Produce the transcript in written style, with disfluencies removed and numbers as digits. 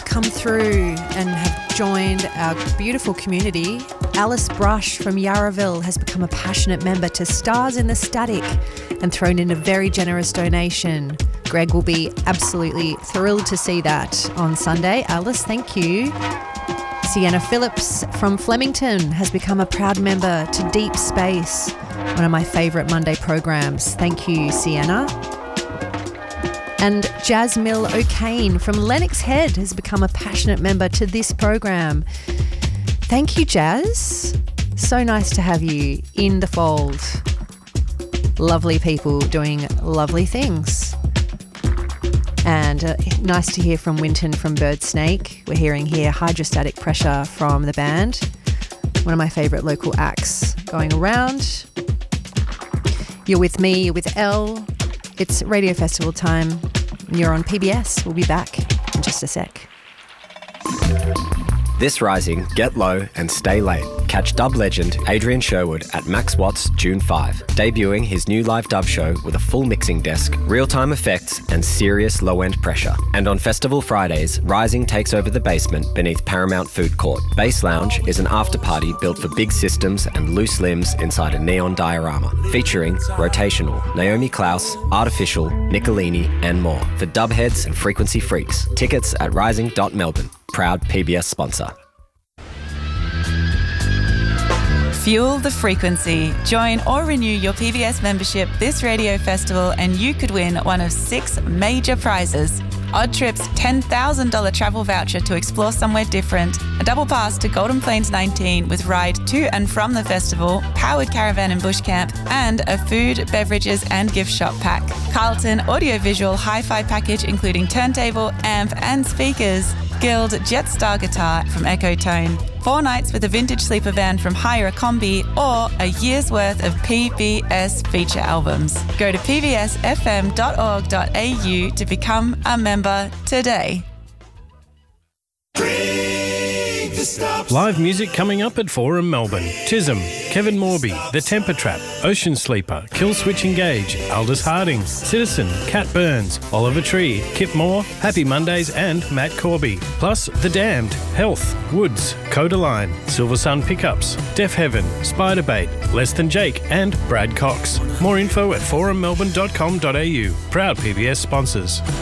come through and have joined our beautiful community. Alice Brush from Yarraville has become a passionate member to Stars in the Static and thrown in a very generous donation. Greg will be absolutely thrilled to see that on Sunday. Alice, thank you. Sienna Phillips from Flemington has become a proud member to Deep Space, one of my favourite Monday programs. Thank you, Sienna. And Jasmil O'Kane from Lennox Head has become a passionate member to this program. Thank you, Jazz. So nice to have you in the fold. Lovely people doing lovely things. And nice to hear from Winton from Bird Snake. We're hearing here Hydrostatic Pressure from the band. One of my favourite local acts going around. You're with me, you're with Elle. It's Radio Festival time. You're on PBS. We'll be back in just a sec. This rising, get low and stay late. Catch dub legend Adrian Sherwood at Max Watts June 5, debuting his new live dub show with a full mixing desk, real-time effects and serious low-end pressure. And on Festival Fridays, Rising takes over the basement beneath Paramount Food Court. Bass Lounge is an after-party built for big systems and loose limbs inside a neon diorama, featuring Rotational, Naomi Klaus, Artificial, Nicolini and more. For dub heads and frequency freaks, tickets at rising.melbourne. Proud PBS sponsor. Fuel the frequency. Join or renew your PBS membership this radio festival and you could win one of 6 major prizes. Odd Trip's $10,000 travel voucher to explore somewhere different, a double pass to Golden Plains 19 with ride to and from the festival, powered caravan and bush camp, and a food, beverages and gift shop pack. Carlton audiovisual hi-fi package including turntable, amp and speakers. Guild Jetstar guitar from Ecotone. 4 nights with a vintage sleeper van from Hire a Combi, or a year's worth of PBS feature albums. Go to pbsfm.org.au to become a member today. Live music coming up at Forum Melbourne. Chisholm, Kevin Morby, The Temper Trap, Ocean Sleeper, Kill Switch Engage, Aldous Harding, Citizen, Cat Burns, Oliver Tree, Kip Moore, Happy Mondays and Matt Corby. Plus The Damned, Health, Woods, Codaline, Silver Sun Pickups, Deaf Heaven, Spiderbait, Less Than Jake and Brad Cox. More info at forummelbourne.com.au. Proud PBS sponsors.